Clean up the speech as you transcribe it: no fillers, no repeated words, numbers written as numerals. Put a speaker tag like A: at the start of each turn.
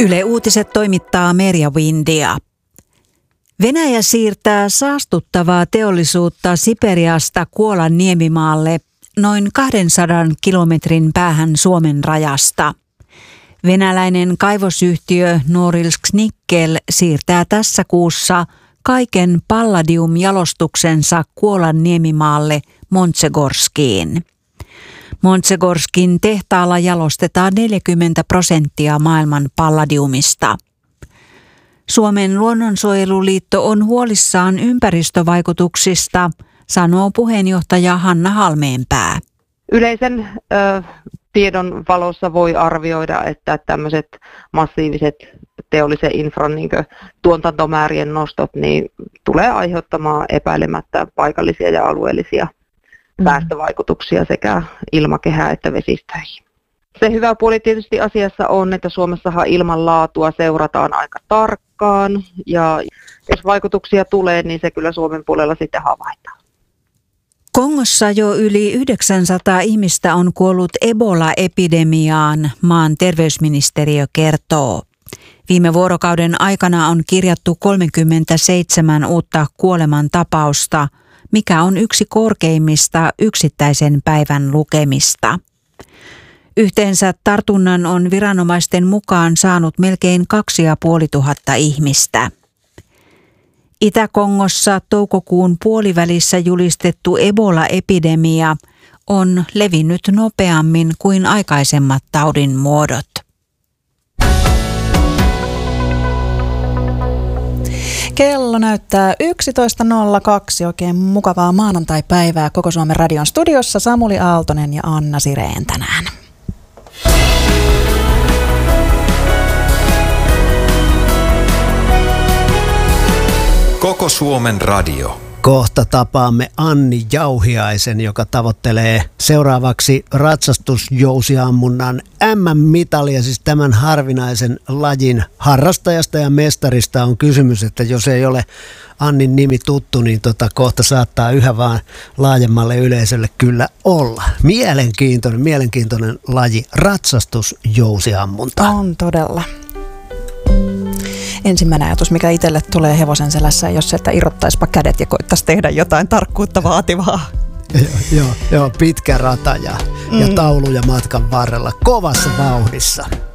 A: Yle Uutiset toimittaa Merja Windia. Venäjä siirtää saastuttavaa teollisuutta Siperiasta Kuolan niemimaalle noin 200 kilometrin päähän Suomen rajasta. Venäläinen kaivosyhtiö Norilsk Nickel siirtää tässä kuussa kaiken palladiumjalostuksensa Kuolan niemimaalle Montsegorskiin. Montsegorskin tehtaalla jalostetaan 40% maailman palladiumista. Suomen luonnonsuojeluliitto on huolissaan ympäristövaikutuksista, sanoo puheenjohtaja Hanna Halmeenpää.
B: Yleisen tiedon valossa voi arvioida, että tämmöiset massiiviset teollisen infran tuotantomäärien nostot niin tulee aiheuttamaan epäilemättä paikallisia ja alueellisia päästövaikutuksia sekä ilmakehään että vesistöihin. Se hyvä puoli tietysti asiassa on, että Suomessahan ilmanlaatua seurataan aika tarkkaan ja jos vaikutuksia tulee, niin se kyllä Suomen puolella sitten havaitaan.
A: Kongossa jo yli 900 ihmistä on kuollut Ebola-epidemiaan, maan terveysministeriö kertoo. Viime vuorokauden aikana on kirjattu 37 uutta kuolemantapausta, mikä on yksi korkeimmista yksittäisen päivän lukemista. Yhteensä tartunnan on viranomaisten mukaan saanut melkein 2500 ihmistä. Itä-Kongossa toukokuun puolivälissä julistettu Ebola-epidemia on levinnyt nopeammin kuin aikaisemmat taudin muodot.
C: Kello näyttää 11.02. Oikein mukavaa maanantai-päivää Koko Suomen radion studiossa Samuli Aaltonen ja Anna Sireen tänään.
D: Koko Suomen radio.
E: Kohta tapaamme Anni Jauhiaisen, joka tavoittelee seuraavaksi ratsastusjousiammunnan MM-mitalia, siis tämän harvinaisen lajin harrastajasta ja mestarista on kysymys, että jos ei ole Annin nimi tuttu, niin kohta saattaa yhä vaan laajemmalle yleisölle kyllä olla. Mielenkiintoinen laji, ratsastusjousiammunta.
C: On todella. Ensimmäinen ajatus, mikä itselle tulee hevosen selässä, jos se, että irrottaisipa kädet ja koittaisi tehdä jotain tarkkuutta vaativaa.
E: Joo, pitkä rata ja tauluja matkan varrella kovassa vauhdissa.